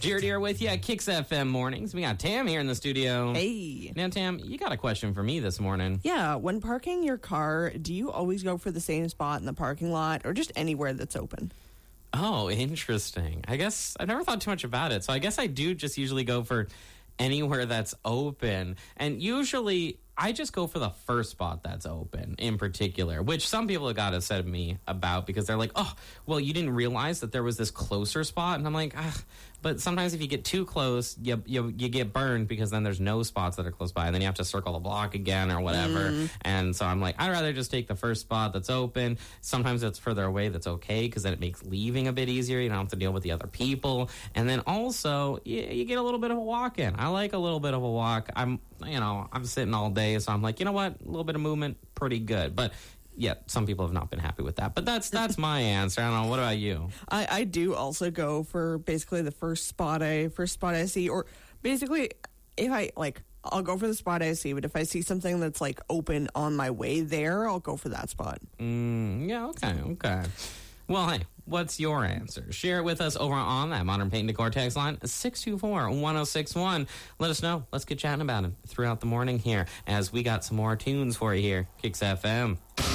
Jared here with you at Kicks FM Mornings. We got Tam here in the studio. Hey. Now, Tam, you got a question for me this morning. Yeah, when parking your car, do you always go for the same spot in the parking lot or just anywhere that's open? Oh, interesting. I guess I've never thought too much about it. So I guess I do just usually go for anywhere that's open. And usually I just go for the first spot that's open in particular, which some people have got to said to me about because they're like, oh, well, you didn't realize that there was this closer spot. And I'm like, but sometimes if you get too close, you get burned because then there's no spots that are close by. And then you have to circle the block again or whatever. And so I'm like, I'd rather just take the first spot that's open. Sometimes it's further away. That's okay because then it makes leaving a bit easier. You don't have to deal with the other people. And then also you get a little bit of a walk in. I like a little bit of a walk. I'm sitting all day. So I'm like, you know what? A little bit of movement, pretty good. But yeah, some people have not been happy with that. But that's my answer. I don't know. What about you? I do also go for basically the first spot I see. Or basically, if I'll go for the spot I see. But if I see something that's like open on my way there, I'll go for that spot. Yeah, okay. Well, hey, what's your answer? Share it with us over on that Modern Paint and Decor text line, 624-1061. Let us know. Let's get chatting about it throughout the morning here as we got some more tunes for you here. Kicks FM.